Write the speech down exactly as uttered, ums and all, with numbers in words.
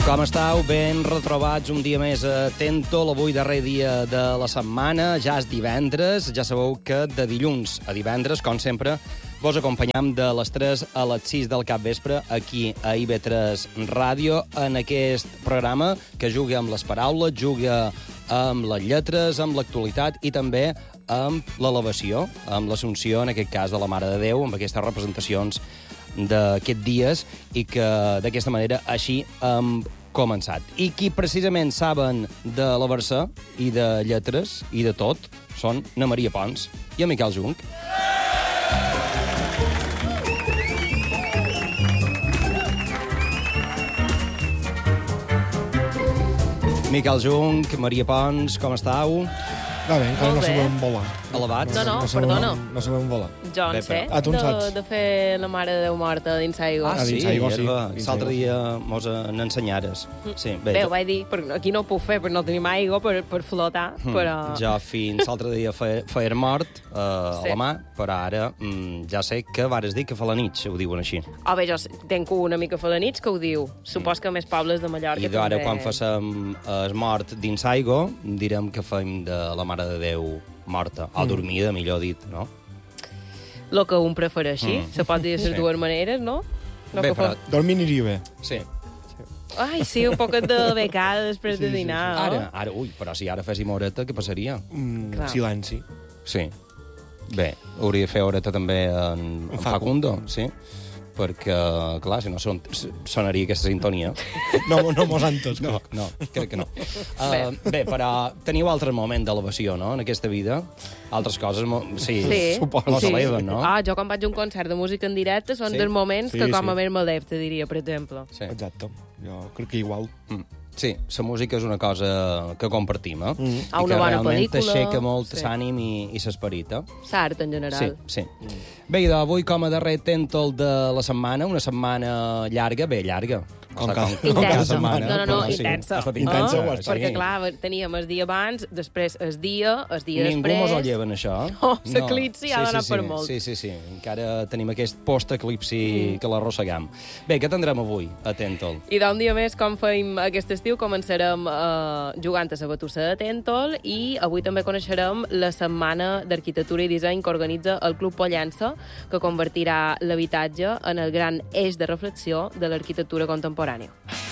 Com estàu? Ben retrobats un dia més a Tentol, avui darrer dia de la setmana, ja és divendres, ja sabeu que de dilluns a divendres, com sempre, vos acompanyam de les tres a les sis del capvespre aquí a I B tres Ràdio, en aquest programa que juga amb les paraules, juga amb les lletres, amb l'actualitat i també amb l'elevació, amb l'assumpció, en aquest cas, de la Mare de Déu, amb aquestes representacions d'aquests dies i que d'aquesta manera així hem començat. I qui precisament saben de la versa i de lletres i de tot són na Maria Pons i en Miquel Junc. Miquel Junc, Maria Pons, com estàu? Va bé, encara no sabem volar. Elevats? No, no, no sabem, perdona. No sabem volar. Jo en Bé, sé, Ah, tu en de, saps. de fer la Mare de Déu morta dins aigua. Ah, A sí, dins aigua, sí. herba. Dins L'altre aigua. dia mos n'ensenyares. Sí, bé, Bé, jo- ho vaig dir, perquè aquí no ho puc fer, perquè no tenim aigua per, per flotar, Mm, però... Jo fins l'altre dia feia, feia mort eh, a Sí. la mà, però ara mm, ja sé que vares dir que fa la nit, ho diuen així. O bé, jo tenc una mica fa de nits que ho diu. Supos que més pobles de Mallorca I ara, també... quan facem el mort dins aigua, direm que fem de la Mare de Déu morta, o dormida, millor dit, no? Lo que un prefereixi. Mm. Se pot dir de les Sí. dues maneres, no? No Bé, que fa- però... Dormir aniria bé. Sí. Ai, sí, un poquet de becada després Sí, de sí, sí. dinar. no? Ara, ara, ui, però si ara féssim horeta, què passaria? Mm, Clar. silenci. Sí. Bé, hauria de fer horeta també en, en Facundo, sí? Perquè, clar, si no son, sonaria aquesta sintonia. No, no mos han tots. No, no, crec que no. Uh, bé, però teniu altres moments d'elevació, no?, en aquesta vida. Altres coses, mo- sí, Sí. Suposo. mos Sí. eleven, no? Ah, jo quan vaig a un concert de música en directe són Sí? dels moments Sí, que com sí. a més m'adep, te diria, per exemple. Sí. Exacte. Jo crec que igual. Mm. Sí, la música és una cosa que compartim, eh? Mm. Ah, I una que bona realment pel·lícula. aixeca molt Sí. l'ànim i, i l'esperit, eh? L'art, en general. Sí, sí. Bé, i d'avui, com a darrer tèntol de la setmana, una setmana llarga, bé, llarga. Com O sigui, cada- com cada Intensa. setmana, No, no, no, però sí, intensa. ha estat Intensa intensa, ho ha estat. Perquè, sí. clar, teníem el dia abans, després el dia, el dia Ningú després... mos ho lleven, això. Oh, l'eclipsi ha d'anar sí, per sí, molt. Sí, sí, sí. Encara tenim aquest post-eclipsi mm. que l'arrossegam. Bé, què tindrem avui a Tèntol? I d'un dia més, com feim aquest estiu, començarem eh, jugant a la batussa de Tèntol i avui també coneixerem la setmana d'arquitectura i disseny que organitza el Club Pollença, que convertirà l'habitatge en el gran eix de reflexió de l'arquitectura contemporània.